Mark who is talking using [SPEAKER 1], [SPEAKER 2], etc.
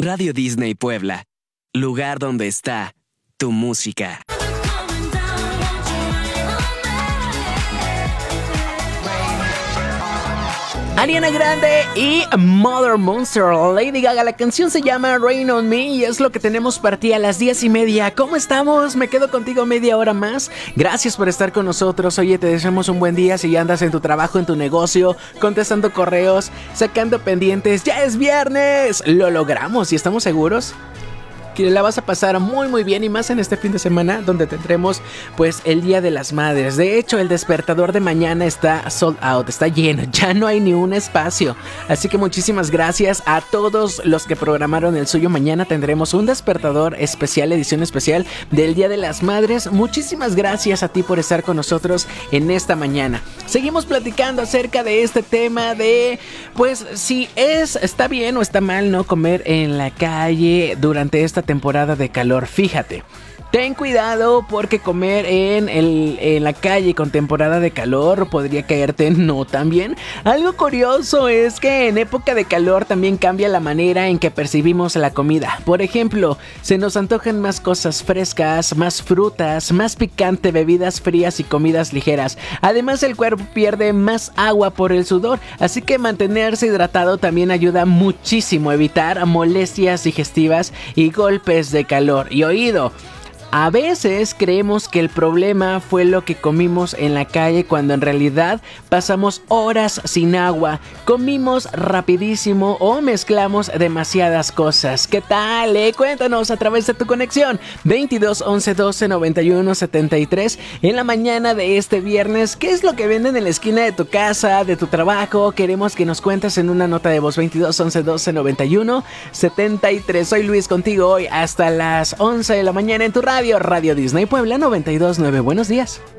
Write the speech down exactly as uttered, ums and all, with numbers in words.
[SPEAKER 1] Radio Disney Puebla, lugar donde está tu música.
[SPEAKER 2] Ariana Grande y Mother Monster, Lady Gaga. La canción se llama Rain on Me y es lo que tenemos para ti a las diez y media. ¿Cómo estamos? Me quedo contigo media hora más. Gracias por estar con nosotros. Oye, te deseamos un buen día si andas en tu trabajo, en tu negocio, contestando correos, sacando pendientes. ¡Ya es viernes! Lo logramos y estamos seguros que la vas a pasar muy muy bien, y más en este fin de semana donde tendremos pues el Día de las Madres. De hecho, el despertador de mañana está sold out, está lleno, ya no hay ni un espacio. Así que muchísimas gracias a todos los que programaron el suyo. Mañana tendremos un despertador especial, edición especial del Día de las Madres. Muchísimas gracias a ti por estar con nosotros en esta mañana. Seguimos platicando acerca de este tema de pues si es está bien o está mal no comer en la calle durante esta temporada de calor. Fíjate, ten cuidado porque comer en, el, en la calle con temporada de calor podría caerte no tan bien. Algo curioso es que en época de calor también cambia la manera en que percibimos la comida. Por ejemplo, se nos antojan más cosas frescas, más frutas, más picante, bebidas frías y comidas ligeras. Además, el cuerpo pierde más agua por el sudor, así que mantenerse hidratado también ayuda muchísimo a evitar molestias digestivas y golpes de calor. Y oído, a veces creemos que el problema fue lo que comimos en la calle cuando en realidad pasamos horas sin agua, comimos rapidísimo o mezclamos demasiadas cosas. ¿Qué tal? Eh? Cuéntanos a través de tu conexión veintidós once doce noventa y uno setenta y tres en la mañana de este viernes. ¿Qué es lo que venden en la esquina de tu casa, de tu trabajo? Queremos que nos cuentes en una nota de voz. Veintidós once doce noventa y uno setenta y tres. Soy Luis, contigo hoy hasta las once de la mañana en tu radio. Radio Disney Puebla noventa y dos punto nueve. Buenos días.